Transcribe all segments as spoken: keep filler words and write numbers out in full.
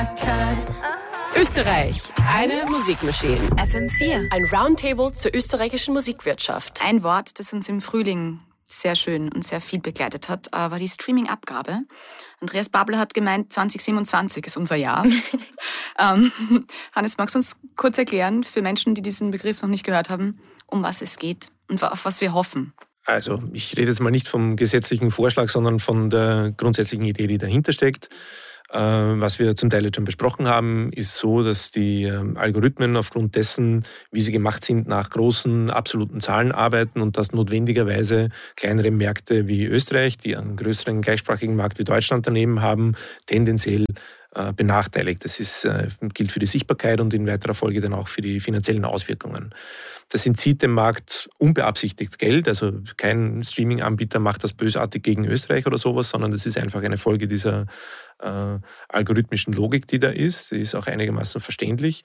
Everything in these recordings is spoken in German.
Österreich, eine Musikmaschine. F M vier. Ein Roundtable zur österreichischen Musikwirtschaft. Ein Wort, das uns im Frühling sehr schön und sehr viel begleitet hat, war die Streaming-Abgabe. Andreas Babler hat gemeint, zwanzig siebenundzwanzig ist unser Jahr. ähm, Hannes, magst du uns kurz erklären, für Menschen, die diesen Begriff noch nicht gehört haben, um was es geht und auf was wir hoffen? Also ich rede jetzt mal nicht vom gesetzlichen Vorschlag, sondern von der grundsätzlichen Idee, die dahinter steckt. Was wir zum Teil jetzt schon besprochen haben, ist so, dass die Algorithmen aufgrund dessen, wie sie gemacht sind, nach großen absoluten Zahlen arbeiten und dass notwendigerweise kleinere Märkte wie Österreich, die einen größeren gleichsprachigen Markt wie Deutschland daneben haben, tendenziell benachteiligt. Das ist, gilt für die Sichtbarkeit und in weiterer Folge dann auch für die finanziellen Auswirkungen. Das entzieht dem Markt unbeabsichtigt Geld, also kein Streaming-Anbieter macht das bösartig gegen Österreich oder sowas, sondern das ist einfach eine Folge dieser äh, algorithmischen Logik, die da ist. Die ist auch einigermaßen verständlich.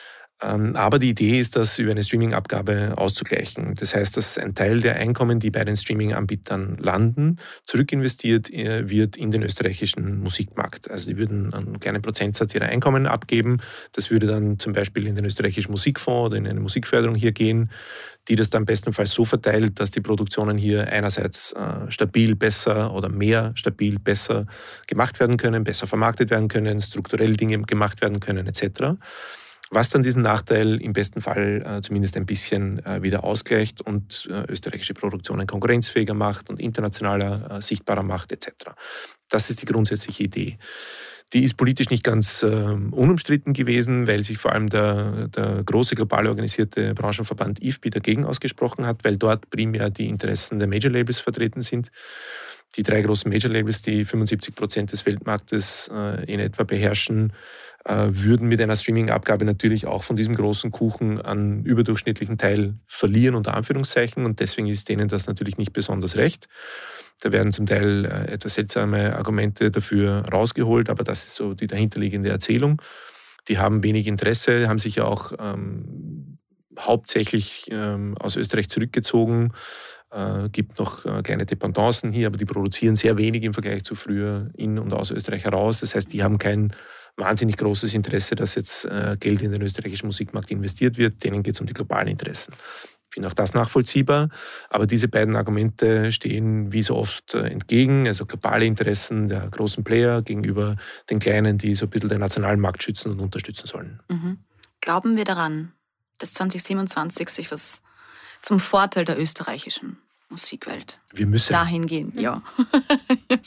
Aber die Idee ist, das über eine Streaming-Abgabe auszugleichen. Das heißt, dass ein Teil der Einkommen, die bei den Streaming-Anbietern landen, zurückinvestiert wird in den österreichischen Musikmarkt. Also die würden einen kleinen Prozentsatz ihrer Einkommen abgeben. Das würde dann zum Beispiel in den österreichischen Musikfonds oder in eine Musikförderung hier gehen, die das dann bestenfalls so verteilt, dass die Produktionen hier einerseits äh, stabil besser oder mehr stabil besser gemacht werden können, besser vermarktet werden können, strukturell Dinge gemacht werden können et cetera. Was dann diesen Nachteil im besten Fall äh, zumindest ein bisschen äh, wieder ausgleicht und äh, österreichische Produktionen konkurrenzfähiger macht und internationaler äh, sichtbarer macht et cetera. Das ist die grundsätzliche Idee. Die ist politisch nicht ganz äh, unumstritten gewesen, weil sich vor allem der, der große global organisierte Branchenverband I F P I dagegen ausgesprochen hat, weil dort primär die Interessen der Major-Labels vertreten sind. Die drei großen Major-Labels, die fünfundsiebzig Prozent des Weltmarktes äh, in etwa beherrschen, äh, würden mit einer Streaming-Abgabe natürlich auch von diesem großen Kuchen einen überdurchschnittlichen Teil verlieren, unter Anführungszeichen. Und deswegen ist denen das natürlich nicht besonders recht. Da werden zum Teil äh, etwas seltsame Argumente dafür rausgeholt, aber das ist so die dahinterliegende Erzählung. Die haben wenig Interesse, haben sich ja auch ähm, hauptsächlich ähm, aus Österreich zurückgezogen. Es äh, gibt noch äh, kleine Dependancen hier, aber die produzieren sehr wenig im Vergleich zu früher in und aus Österreich heraus. Das heißt, die haben kein wahnsinnig großes Interesse, dass jetzt äh, Geld in den österreichischen Musikmarkt investiert wird. Denen geht es um die globalen Interessen. Ich finde auch das nachvollziehbar, aber diese beiden Argumente stehen wie so oft äh, entgegen. Also globale Interessen der großen Player gegenüber den kleinen, die so ein bisschen den nationalen Markt schützen und unterstützen sollen. Mhm. Glauben wir daran, dass zwanzig siebenundzwanzig sich was zum Vorteil der österreichischen Musikwelt Wir müssen dahin gehen? Ja.